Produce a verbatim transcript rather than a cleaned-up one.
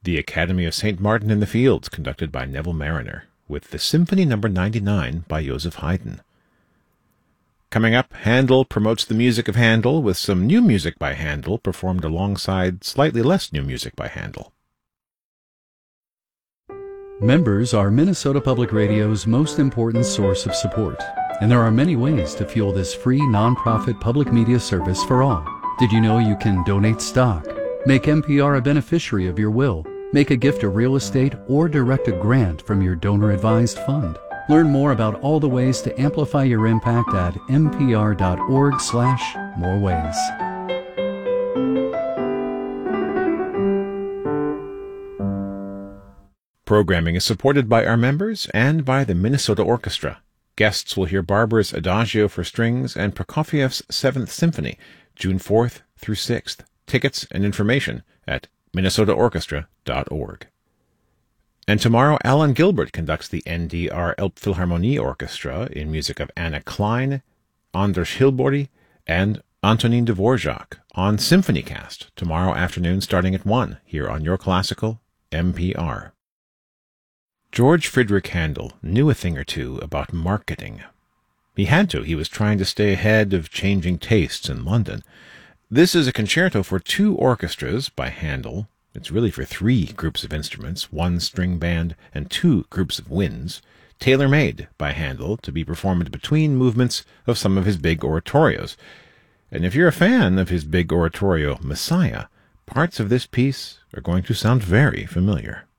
the Academy of Saint Martin in the Fields, conducted by Neville Mariner, with the Symphony number ninety-nine by Joseph Haydn. Coming up, Handel promotes the music of Handel with some new music by Handel performed alongside slightly less new music by Handel. Members are Minnesota Public Radio's most important source of support, and there are many ways to fuel this free nonprofit public media service for all. Did you know you can donate stock, make N P R a beneficiary of your will, make a gift of real estate, or direct a grant from your donor-advised fund? Learn more about all the ways to amplify your impact at npr.org slash more ways. Programming is supported by our members and by the Minnesota Orchestra. Guests will hear Barber's Adagio for Strings and Prokofiev's Seventh Symphony, June fourth through sixth. Tickets and information at minnesota orchestra dot org. And tomorrow, Alan Gilbert conducts the N D R Elbphilharmonie Orchestra in music of Anna Klein, Anders Hilbordy, and Antonin Dvorak on SymphonyCast tomorrow afternoon starting at one here on Your Classical N P R. George Friedrich Handel knew a thing or two about marketing. He had to. He was trying to stay ahead of changing tastes in London. This is a concerto for two orchestras by Handel. It's really for three groups of instruments, one string band and two groups of winds, tailor-made by Handel to be performed between movements of some of his big oratorios. And if you're a fan of his big oratorio, Messiah, parts of this piece are going to sound very familiar.